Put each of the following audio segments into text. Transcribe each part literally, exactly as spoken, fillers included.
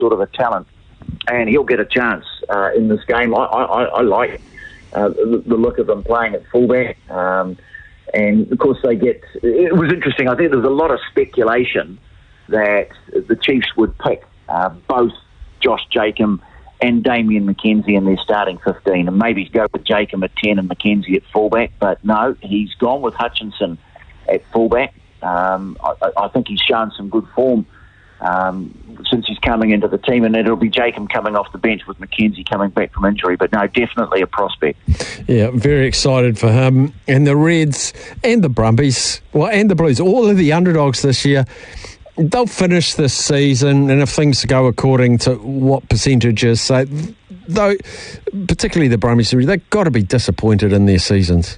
sort of a talent, and he'll get a chance uh, in this game. I, I, I like uh, the, the look of him playing at fullback. Um, and, of course, they get... It was interesting. I think there was a lot of speculation that the Chiefs would pick uh, both Josh Jacomb and Damien McKenzie in their starting fifteen, and maybe go with Jacomb at ten and McKenzie at fullback. But no, he's gone with Hutchinson at fullback. Um, I, I think he's shown some good form um, since he's coming into the team, and it'll be Jacomb coming off the bench with McKenzie coming back from injury. But no, definitely a prospect. Yeah, very excited for him. And the Reds and the Brumbies, well, and the Blues, all of the underdogs this year, they'll finish this season, and if things go according to what percentages say, though, particularly the Brumbies, they've got to be disappointed in their seasons.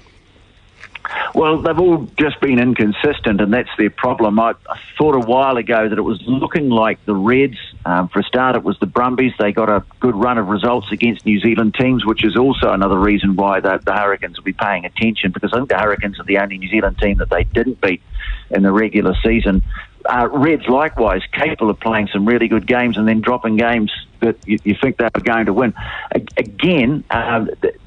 Well, they've all just been inconsistent, and that's their problem. I, I thought a while ago that it was looking like the Reds. Um, for a start, it was the Brumbies. They got a good run of results against New Zealand teams, which is also another reason why the, the Hurricanes will be paying attention, because I think the Hurricanes are the only New Zealand team that they didn't beat in the regular season. Uh, Reds, likewise, capable of playing some really good games and then dropping games that you, you think they were going to win. A- again, uh,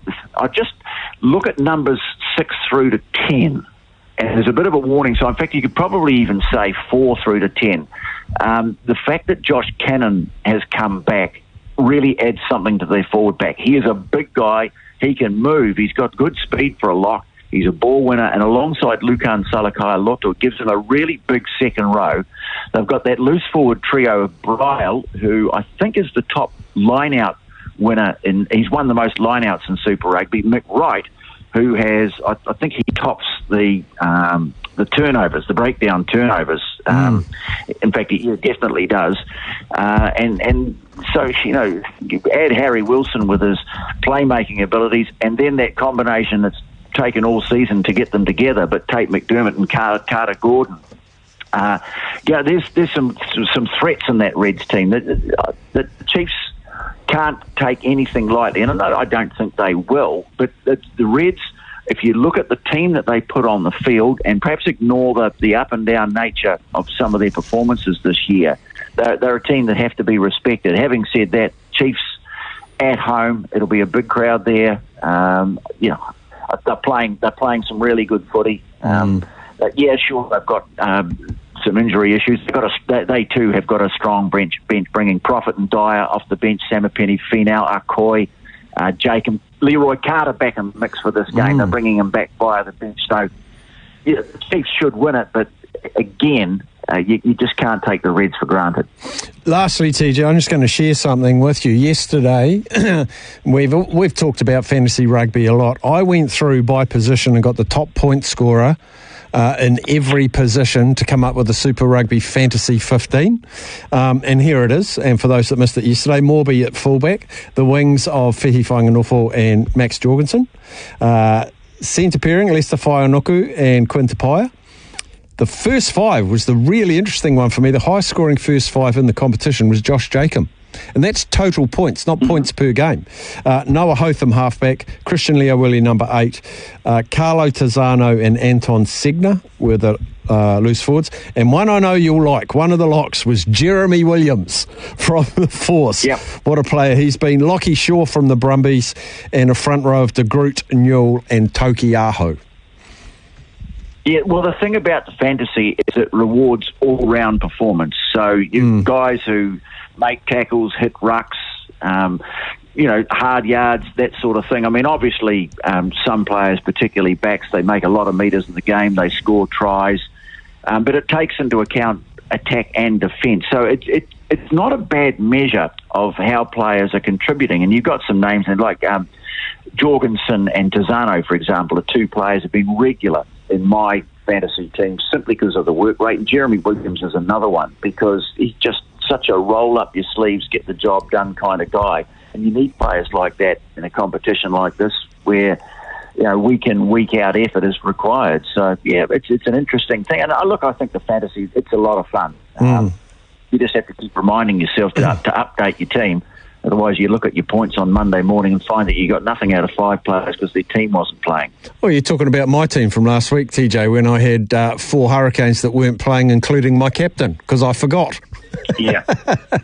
I just look at numbers six through to ten, and there's a bit of a warning. So, in fact, you could probably even say four through to ten. Um, the fact that Josh Cannon has come back really adds something to their forward back. He is a big guy. He can move. He's got good speed for a lock. He's a ball winner, and alongside Lukan Salakaia-Loto, it gives them a really big second row. They've got that loose forward trio of Bryle, who I think is the top line-out winner. In, he's won the most line-outs in Super Rugby. Mick Wright, who has, I, I think he tops the um, the turnovers, the breakdown turnovers. Um, mm. In fact, he, he definitely does. Uh, and, and so, you know, add Harry Wilson with his playmaking abilities, and then that combination that's taken all season to get them together, but Tate McDermott and Carter, Carter Gordon. Uh, yeah, there's there's some some threats in that Reds team. that the Chiefs can't take anything lightly, and I don't think they will. But the, the Reds, if you look at the team that they put on the field, and perhaps ignore the, the up and down nature of some of their performances this year, they're, they're a team that have to be respected. Having said that, Chiefs at home, it'll be a big crowd there. Um, you know. They're playing. They're playing some really good footy. Um, mm. Yeah, sure. They've got um, some injury issues. They've got a, they, they too have got a strong bench. Bench bringing Prophet and Dyer off the bench. Samipeni, Finau, Akoi, uh, Jacomb, Leroy Carter back in the mix for this game. Mm. They're bringing him back via the bench. So yeah, the Chiefs should win it. But again, uh, you, you just can't take the Reds for granted. Lastly, T J, I'm just going to share something with you. Yesterday, we've we've talked about fantasy rugby a lot. I went through by position and got the top point scorer uh, in every position to come up with a Super Rugby Fantasy fifteen. Um, and here it is. And for those that missed it yesterday, Morby at fullback, the wings of Whihi Whanganofo and Max Jorgensen. Uh, centre pairing, Lester Whaionoku and Quinn Tupaia. The first five was the really interesting one for me. The highest scoring first five in the competition was Josh Jacomb. And that's total points, not points per game. Uh, Noah Hotham, halfback. Christian Leawili, number eight. Uh, Carlo Tazzano and Anton Segner were the uh, loose forwards. And one I know you'll like, one of the locks, was Jeremy Williams from the Force. Yep. What a player he's been. Lockie Shaw from the Brumbies, and a front row of De Groot, Newell and Toki Aho. Yeah, well, the thing about the fantasy is it rewards all-round performance. So you mm. guys who make tackles, hit rucks, um, you know, hard yards, that sort of thing. I mean, obviously, um, some players, particularly backs, they make a lot of metres in the game, they score tries, um, but it takes into account attack and defence. So it, it, it's not a bad measure of how players are contributing. And you've got some names, and like um, Jorgensen and Tazzano, for example, are two players who have been regular in my fantasy team simply because of the work rate. And Jeremy Williams is another one because he's just such a roll up your sleeves, get the job done kind of guy. And you need players like that in a competition like this where, you know, week in, week out effort is required. So, yeah, it's it's an interesting thing. And uh, look, I think the fantasy, it's a lot of fun. Mm. Um, you just have to keep reminding yourself to, to update your team. Otherwise, you look at your points on Monday morning and find that you got nothing out of five players because their team wasn't playing. Well, you're talking about my team from last week, T J, when I had uh, four Hurricanes that weren't playing, including my captain, because I forgot. Yeah.